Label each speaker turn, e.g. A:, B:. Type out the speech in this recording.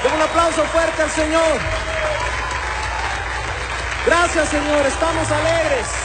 A: Den un aplauso fuerte al Señor. Gracias, Señor, estamos alegres.